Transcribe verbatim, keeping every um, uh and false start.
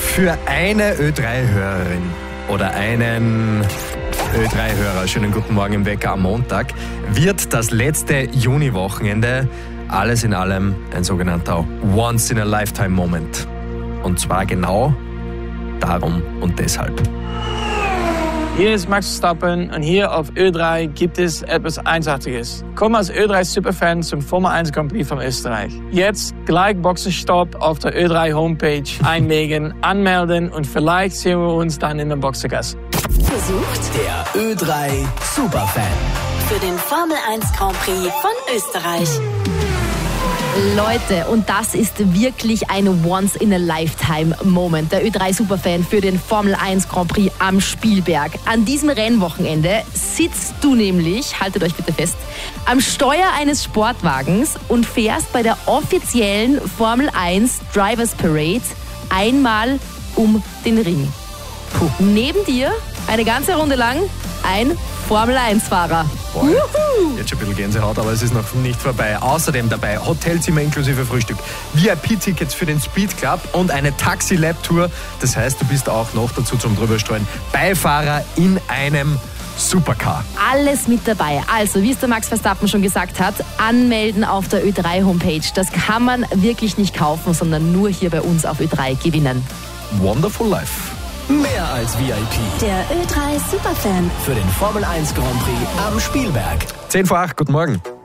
Für eine Ö drei Hörerin oder einen Ö drei Hörer, schönen guten Morgen im Wecker am Montag, wird das letzte Juni-Wochenende alles in allem ein sogenannter Once-in-a-Lifetime-Moment. Und zwar genau darum und deshalb. Hier ist Max Verstappen und hier auf Ö drei gibt es etwas Einzigartiges. Komm als Ö drei Superfan zum Formel eins Grand Prix von Österreich. Jetzt gleich Boxenstopp auf der Ö drei Homepage einlegen, anmelden und vielleicht sehen wir uns dann in der Boxergasse. Besucht der Ö drei Superfan für den Formel eins Grand Prix von Österreich. Leute, und das ist wirklich ein Once-in-a-Lifetime-Moment. Der Ö drei Superfan für den Formel eins Grand Prix am Spielberg. An diesem Rennwochenende sitzt du nämlich, haltet euch bitte fest, am Steuer eines Sportwagens und fährst bei der offiziellen Formel eins Drivers Parade einmal um den Ring. Puh. Neben dir eine ganze Runde lang ein Formel eins Fahrer. Boah, jetzt schon ein bisschen Gänsehaut, aber es ist noch nicht vorbei. Außerdem dabei Hotelzimmer inklusive Frühstück, V I P-Tickets für den Speed Club und eine Taxi-Lab-Tour. Das heißt, du bist auch noch dazu zum Drüberstreuen Beifahrer in einem Supercar. Alles mit dabei. Also, wie es der Max Verstappen schon gesagt hat, anmelden auf der Ö drei Homepage. Das kann man wirklich nicht kaufen, sondern nur hier bei uns auf Ö drei gewinnen. Wonderful Life. Mehr als V I P. Der Ö drei Superfan für den Formel eins Grand Prix am Spielberg. zehn vor acht, guten Morgen.